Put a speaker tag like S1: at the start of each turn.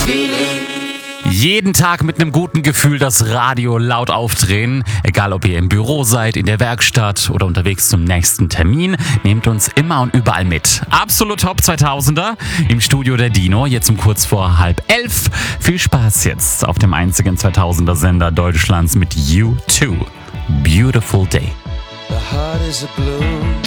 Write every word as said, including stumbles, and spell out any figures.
S1: Jeden Tag mit einem guten Gefühl das Radio laut aufdrehen. Egal, ob ihr im Büro seid, in der Werkstatt oder unterwegs zum nächsten Termin, nehmt uns immer und überall mit. Absolut Top zweitausender im Studio der Dino, jetzt um kurz vor halb elf. Viel Spaß jetzt auf dem einzigen zweitausender-Sender Deutschlands mit U zwei. Beautiful Day.
S2: The heart is a blue.